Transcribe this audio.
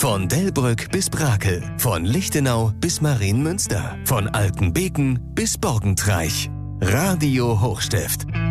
Von Delbrück bis Brakel, von Lichtenau bis Marienmünster, von Altenbeken bis Borgentreich. Radio Hochstift.